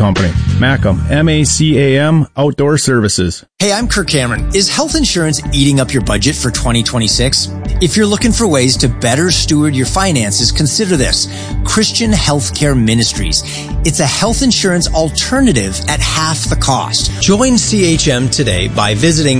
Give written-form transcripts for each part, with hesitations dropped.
company. Macam, MACAM Outdoor Services. Hey, I'm Kirk Cameron. Is health insurance eating up your budget for 2026? If you're looking for ways to better steward your finances, consider this. Christian Healthcare Ministries. It's a health insurance alternative at half the cost. Join CHM today by visiting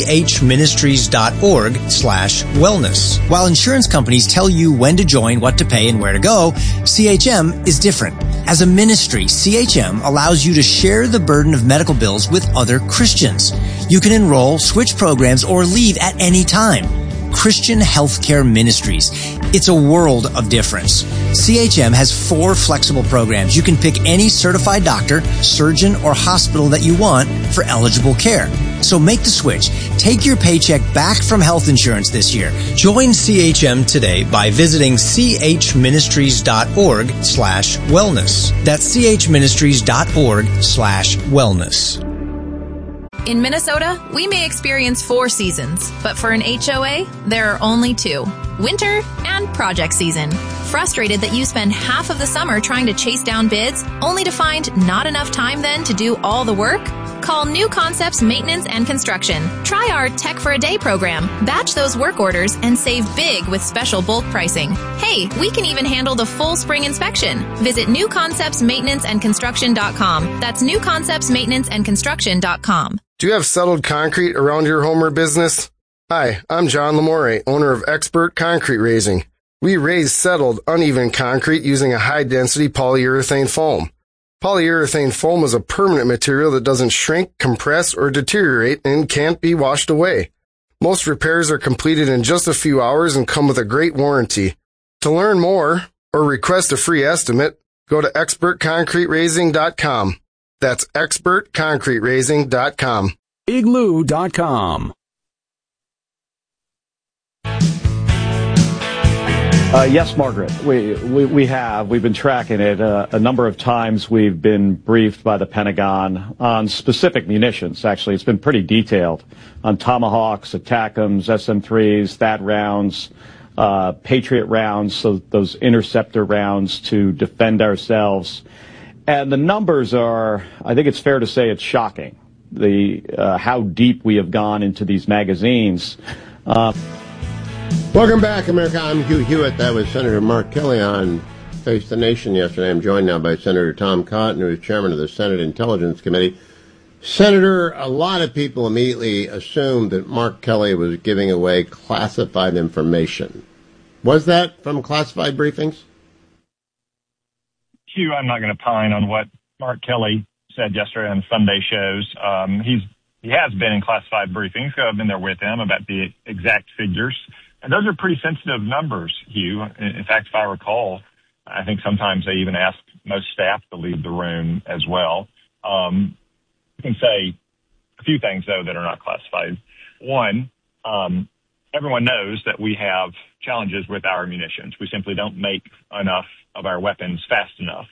chministries.org/wellness. While insurance companies tell you when to join, what to pay, and where to go, CHM is different. As a ministry, CHM allows you to share the burden of medical bills with other Christians. You can enroll, switch programs, or leave at any time. Christian Healthcare Ministries. It's a world of difference. CHM has 4 flexible programs. You can pick any certified doctor, surgeon, or hospital that you want for eligible care. So make the switch. Take your paycheck back from health insurance this year. Join CHM today by visiting chministries.org/wellness. That's chministries.org/wellness. In Minnesota, we may experience 4 seasons, but for an HOA, there are only 2. Winter and project season. Frustrated that you spend half of the summer trying to chase down bids, only to find not enough time then to do all the work? Call New Concepts Maintenance and Construction. Try our Tech for a Day program. Batch those work orders and save big with special bulk pricing. Hey, we can even handle the full spring inspection. Visit newconceptsmaintenanceandconstruction.com. That's newconceptsmaintenanceandconstruction.com. Do you have settled concrete around your home or business? Hi, I'm John Lamore, owner of Expert Concrete Raising. We raise settled, uneven concrete using a high-density polyurethane foam. Polyurethane foam is a permanent material that doesn't shrink, compress, or deteriorate and can't be washed away. Most repairs are completed in just a few hours and come with a great warranty. To learn more or request a free estimate, go to expertconcreteraising.com. That's expertconcreteraising.com. Igloo.com. Yes, Margaret, we have. We've been tracking it. A number of times we've been briefed by the Pentagon on specific munitions. Actually, it's been pretty detailed on Tomahawks, ATACMS, SM-3s, THAAD rounds, Patriot rounds, so those interceptor rounds to defend ourselves. And the numbers are, I think it's fair to say it's shocking, how deep we have gone into these magazines. Welcome back, America. I'm Hugh Hewitt. That was Senator Mark Kelly on Face the Nation yesterday. I'm joined now by Senator Tom Cotton, who is chairman of the Senate Intelligence Committee. Senator, a lot of people immediately assumed that Mark Kelly was giving away classified information. Was that from classified briefings? Hugh, I'm not going to pine on what Mark Kelly said yesterday on Sunday shows. He has been in classified briefings. I've been there with him about the exact figures. And those are pretty sensitive numbers, Hugh. In fact, if I recall, I think sometimes they even ask most staff to leave the room as well. I can say a few things, though, that are not classified. One, everyone knows that we have challenges with our munitions. We simply don't make enough of our weapons fast enough.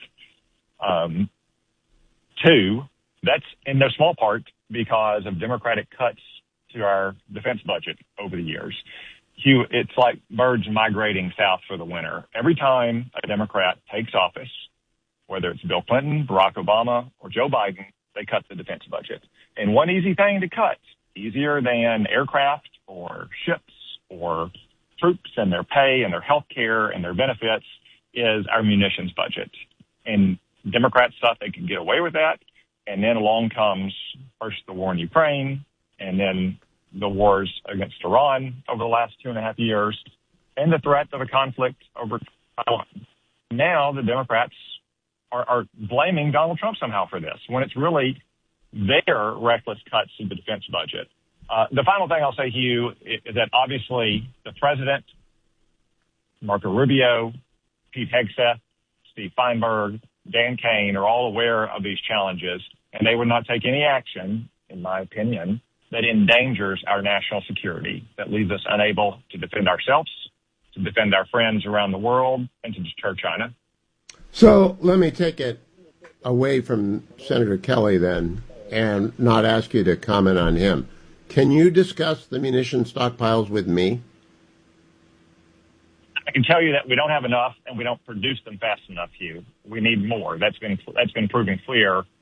Two, that's in no small part because of Democratic cuts to our defense budget over the years. Hugh, it's like birds migrating south for the winter. Every time a Democrat takes office, whether it's Bill Clinton, Barack Obama, or Joe Biden, they cut the defense budget. And one easy thing to cut, easier than aircraft or ships or troops and their pay and their health care and their benefits, is our munitions budget. And Democrats thought they could get away with that. And then along comes first the war in Ukraine and then the wars against Iran over the last 2.5 years and the threat of a conflict over Taiwan. Now the Democrats are blaming Donald Trump somehow for this when it's really their reckless cuts to the defense budget. The final thing I'll say, Hugh, is that obviously the president, Marco Rubio, Pete Hegseth, Steve Feinberg, Dan Kane are all aware of these challenges, and they would not take any action, in my opinion, that endangers our national security, that leaves us unable to defend ourselves, to defend our friends around the world, and to deter China. So let me take it away from Senator Kelly then and not ask you to comment on him. Can you discuss the munition stockpiles with me? I can tell you that we don't have enough and we don't produce them fast enough, Hugh. We need more. That's been proven clear